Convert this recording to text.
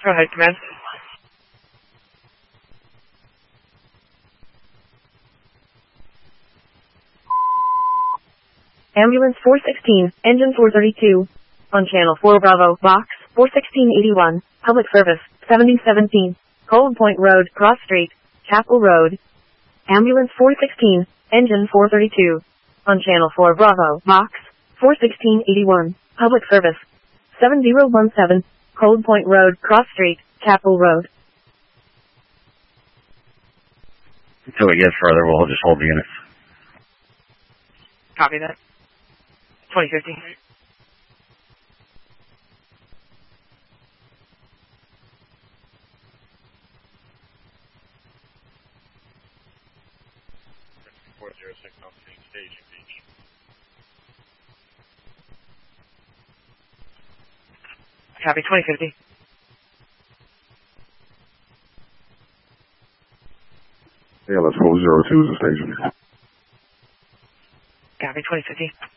Go ahead, command. Ambulance 416, engine 432. On channel 4 Bravo, box 41681, public service 7017, Cold Point Road, Cross Street, Chapel Road. Ambulance 416, engine 432. On channel 4 Bravo, box 41681, public service 7017, Cold Point Road, Cross Street, Chapel Road. Until we get further, we'll just hold the units. Copy that. 2050. Copy 2050. ALS 402 is the station. Copy 2050.